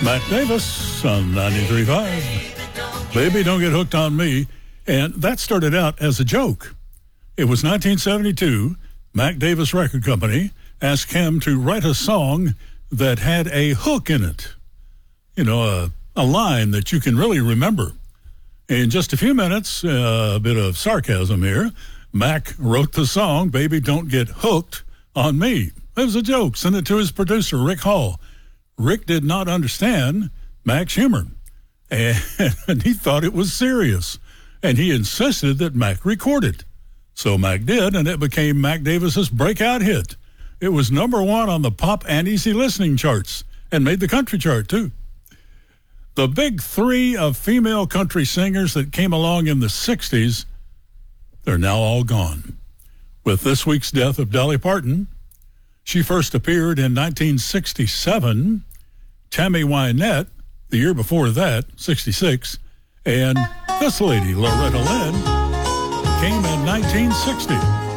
Mac Davis on 93.5. Baby, don't get hooked on me. And that started out as a joke. It was 1972. Mac Davis Record Company asked him to write a song that had a hook in it. You know, a line that you can really remember. In just a few minutes, a bit of sarcasm here, Mac wrote the song, Baby Don't Get Hooked on Me. It was a joke. Sent it to his producer, Rick Hall. Rick did not understand Mac's humor, and he thought it was serious, and he insisted that Mac record it. So Mac did, and it became Mac Davis's breakout hit. It was number one on the pop and easy listening charts, and made the country chart, too. The big three of female country singers that came along in the 60s, they're now all gone. With this week's death of Dolly Parton, she first appeared in 1967, Tammy Wynette, the year before that, 66, and this lady, Loretta Lynn, came in 1960.